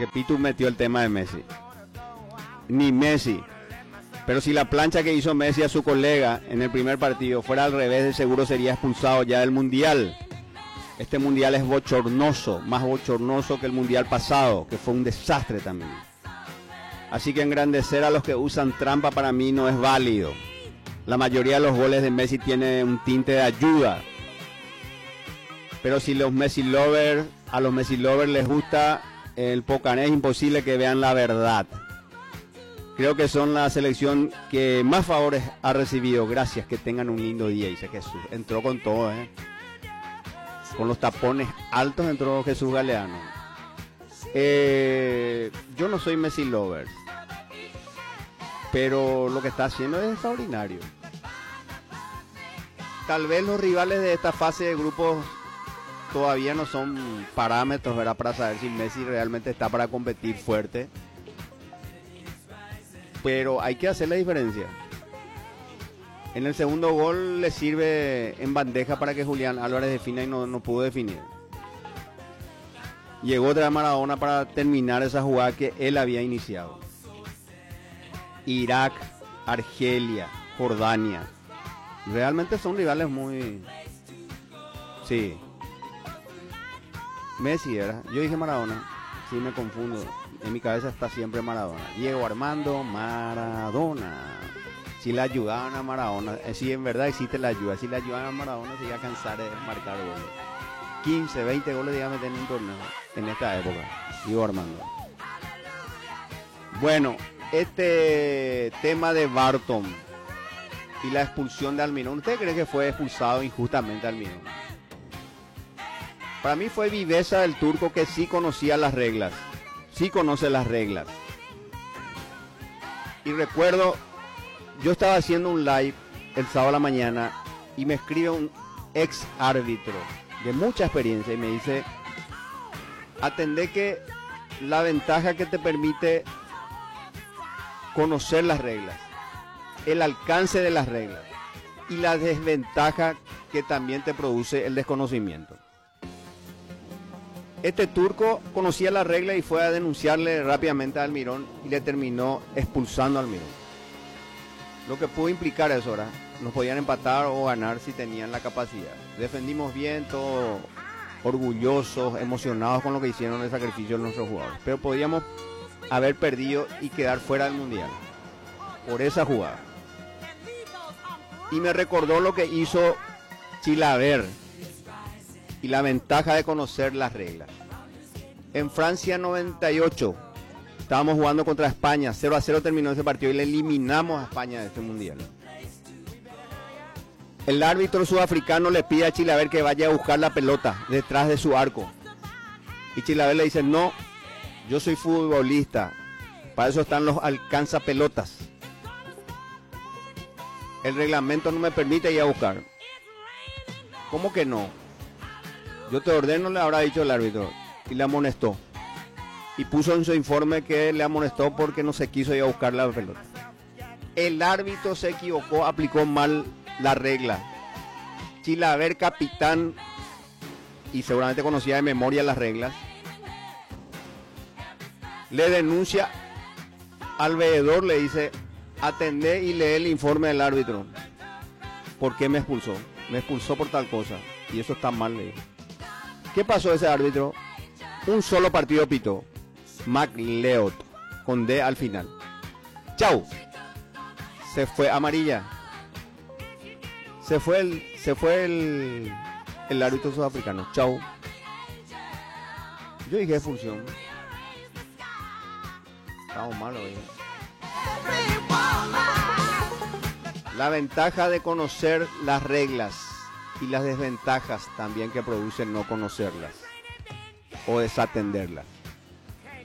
porque Pitu metió el tema de Messi. Ni Messi. Pero si la plancha que hizo Messi a su colega en el primer partido fuera al revés, de seguro sería expulsado ya del Mundial. Este Mundial es bochornoso, más bochornoso que el Mundial pasado, que fue un desastre también. Así que engrandecer a los que usan trampa para mí no es válido. La mayoría de los goles de Messi tiene un tinte de ayuda. Pero si a los Messi lovers les gusta el pocané, es imposible que vean la verdad. Creo que son la selección que más favores ha recibido. Gracias, que tengan un lindo día, dice Jesús. Entró con todo, con los tapones altos entró Jesús Galeano. Yo no soy Messi lover, pero lo que está haciendo es extraordinario. Tal vez los rivales de esta fase de grupos todavía no son parámetros, ¿verdad?, para saber si Messi realmente está para competir fuerte. Pero hay que hacer la diferencia. En el segundo gol le sirve en bandeja para que Julián Álvarez defina y no pudo definir. Llegó otra Maradona para terminar esa jugada que él había iniciado. Irak, Argelia, Jordania. Realmente son rivales muy... Sí. Messi era. Yo dije Maradona. Sí, me confundo. En mi cabeza está siempre Maradona. Diego Armando Maradona. Si le ayudaban a Maradona, si en verdad existe la ayuda, si le ayudaban a Maradona se iba a cansar de marcar goles. 15, 20 goles iba a meter en un torneo en esta época. Diego Armando. Bueno, este tema de Barton y la expulsión de Almirón, ¿usted cree que fue expulsado injustamente Almirón? Para mí fue viveza del turco, que sí conocía las reglas. Sí conoce las reglas. Y recuerdo, yo estaba haciendo un live el sábado a la mañana y me escribe un ex árbitro de mucha experiencia y me dice: atendé que la ventaja que te permite conocer las reglas, el alcance de las reglas, y la desventaja que también te produce el desconocimiento. Este turco conocía la regla y fue a denunciarle rápidamente a Almirón y le terminó expulsando a Almirón. Lo que pudo implicar eso, ¿verdad? Nos podían empatar o ganar si tenían la capacidad. Defendimos bien, todos orgullosos, emocionados con lo que hicieron, el sacrificio de nuestros jugadores. Pero podíamos haber perdido y quedar fuera del Mundial por esa jugada. Y me recordó lo que hizo Chilaver y la ventaja de conocer las reglas. En Francia 98 estábamos jugando contra España, 0-0 terminó ese partido y le eliminamos a España de este Mundial. El árbitro sudafricano le pide a Chilaver que vaya a buscar la pelota detrás de su arco. Y Chilaver le dice: no, yo soy futbolista, para eso están los alcanzapelotas. El reglamento no me permite ir a buscar. ¿Cómo que no? Yo te ordeno, le habrá dicho el árbitro, y le amonestó. Y puso en su informe que le amonestó porque no se quiso ir a buscar la pelota. El árbitro se equivocó, aplicó mal la regla. Chilaver, capitán, y seguramente conocía de memoria las reglas, le denuncia al veedor, le dice: atendé y lee el informe del árbitro. ¿Por qué me expulsó? Me expulsó por tal cosa, y eso está mal, le dijo. ¿Qué pasó ese árbitro? Un solo partido pitó, McLeod, con D al final. Chau. Se fue amarilla. Se fue el árbitro sudafricano. Chau. Yo dije expulsión. Estamos malos, ¿eh? La ventaja de conocer las reglas y las desventajas también que producen no conocerlas o desatenderlas.